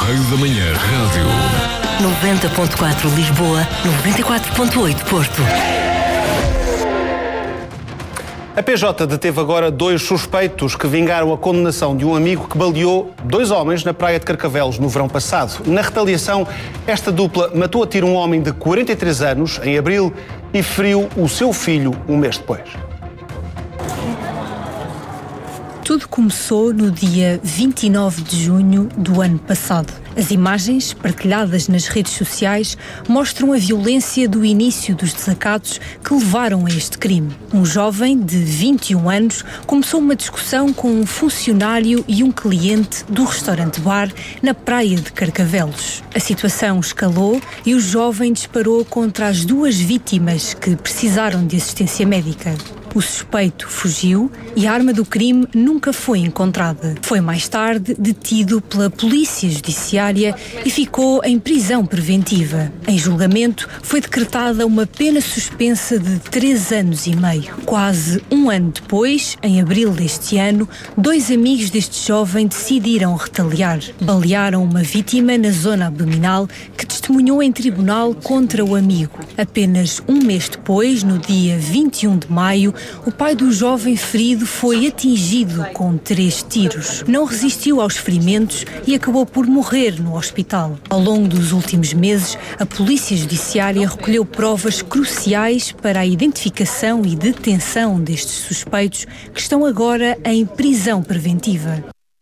Correio da Manhã Rádio. 90.4 Lisboa, 94.8 Porto. A PJ deteve agora 2 suspeitos que vingaram a condenação de um amigo que baleou 2 homens na praia de Carcavelos no verão passado. Na retaliação, esta dupla matou a tiro um homem de 43 anos em abril e feriu o seu filho um mês depois. Tudo começou no dia 29 de junho do ano passado. As imagens, partilhadas nas redes sociais, mostram a violência do início dos desacatos que levaram a este crime. Um jovem de 21 anos começou uma discussão com um funcionário e um cliente do restaurante-bar na praia de Carcavelos. A situação escalou e o jovem disparou contra as 2 vítimas que precisaram de assistência médica. O suspeito fugiu e a arma do crime nunca foi encontrada. Foi mais tarde detido pela Polícia Judiciária e ficou em prisão preventiva. Em julgamento, foi decretada uma pena suspensa de 3 anos e meio. Quase um ano depois, em abril deste ano, 2 amigos deste jovem decidiram retaliar. Balearam uma vítima na zona abdominal que testemunhou em tribunal contra o amigo. Apenas um mês depois, no dia 21 de maio, o pai do jovem ferido foi atingido com 3 tiros. Não resistiu aos ferimentos e acabou por morrer no hospital. Ao longo dos últimos meses, a Polícia Judiciária recolheu provas cruciais para a identificação e detenção destes suspeitos que estão agora em prisão preventiva.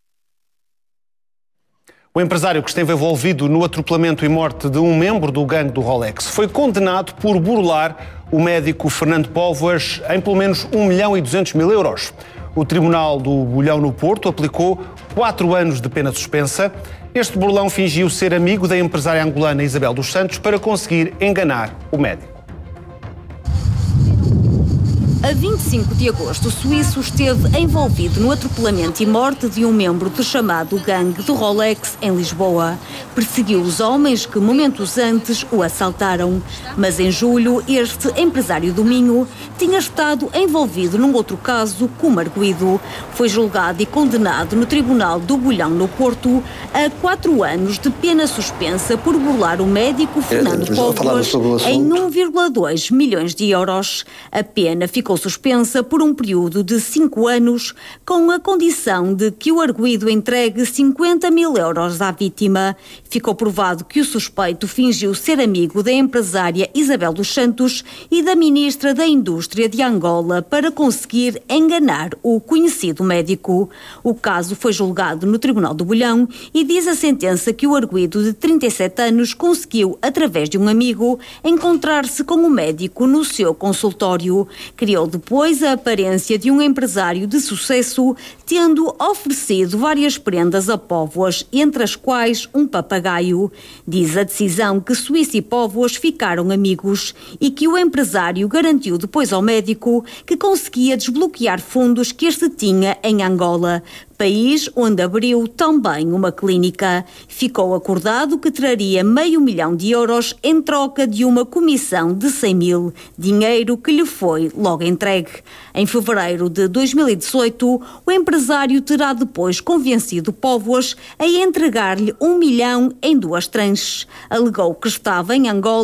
O empresário que esteve envolvido no atropelamento e morte de um membro do gangue do Rolex foi condenado por burlar o médico Fernando Póvoas em pelo menos 1.200.000 euros. O Tribunal do Bolhão no Porto aplicou 4 anos de pena suspensa. Este burlão fingiu ser amigo da empresária angolana Isabel dos Santos para conseguir enganar o médico. A 25 de agosto, o suíço esteve envolvido no atropelamento e morte de um membro do chamado gangue do Rolex em Lisboa. Perseguiu os homens que momentos antes o assaltaram. Mas em julho, este empresário do Minho tinha estado envolvido num outro caso como arguido. Foi julgado e condenado no Tribunal do Bolhão no Porto a 4 anos de pena suspensa por burlar o médico Fernando Póvoas em 1,2 milhões de euros. A pena ficou suspensa por um período de 5 anos, com a condição de que o arguido entregue 50.000 euros à vítima. Ficou provado que o suspeito fingiu ser amigo da empresária Isabel dos Santos e da ministra da Indústria de Angola para conseguir enganar o conhecido médico. O caso foi julgado no Tribunal do Bolhão e diz a sentença que o arguido de 37 anos conseguiu, através de um amigo, encontrar-se com o médico no seu consultório. Criou depois a aparência de um empresário de sucesso, tendo oferecido várias prendas a Póvoas, entre as quais um papagaio. Diz a decisão que Suíça e Póvoas ficaram amigos e que o empresário garantiu depois ao médico que conseguia desbloquear fundos que este tinha em Angola, país onde abriu também uma clínica. Ficou acordado que traria €500 mil em troca de uma comissão de 100.000, dinheiro que lhe foi logo entregue. Em fevereiro de 2018, o empresário terá depois convencido Póvoas a entregar-lhe 1 milhão em 2 tranches. Alegou que estava em Angola